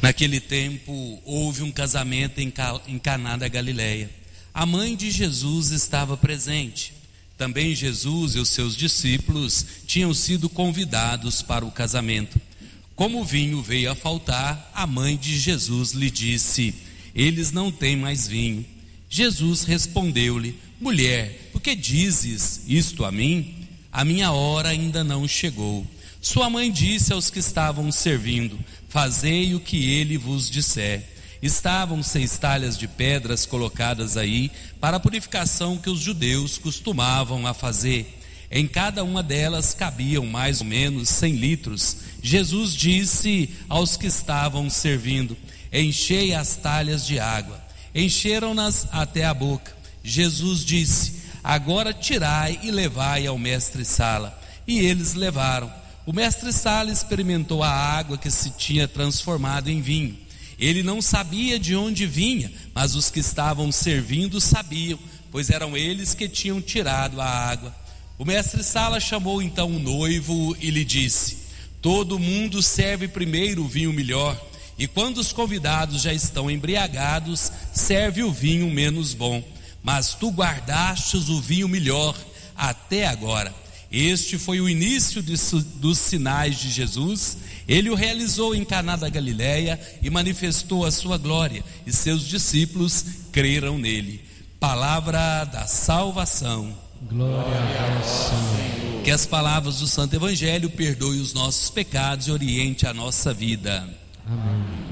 Naquele tempo, houve um casamento em Caná da Galileia. A mãe de Jesus estava presente. Também Jesus e os seus discípulos tinham sido convidados para o casamento. Como o vinho veio a faltar, a mãe de Jesus lhe disse: eles não têm mais vinho. Jesus respondeu-lhe: mulher, por que dizes isto a mim? A minha hora ainda não chegou. Sua mãe disse aos que estavam servindo: fazei o que ele vos disser. Estavam 6 talhas de pedras colocadas aí para a purificação que os judeus costumavam a fazer. Em cada uma delas cabiam mais ou menos 100 litros. Jesus disse aos que estavam servindo: enchei as talhas de água. Encheram-nas até a boca. Jesus disse: agora tirai e levai ao mestre-sala. E eles levaram. O mestre-sala experimentou a água que se tinha transformado em vinho. Ele não sabia de onde vinha, mas os que estavam servindo sabiam, pois eram eles que tinham tirado a água. O mestre-sala chamou então o noivo e lhe disse: todo mundo serve primeiro o vinho melhor, e quando os convidados já estão embriagados, serve o vinho menos bom. Mas tu guardastes o vinho melhor até agora. Este foi o início dos sinais de Jesus. Ele o realizou em Caná da Galileia e manifestou a sua glória, e seus discípulos creram nele. Palavra da salvação. Glória a vós, Senhor. Que as palavras do Santo Evangelho perdoem os nossos pecados e oriente a nossa vida. Amém.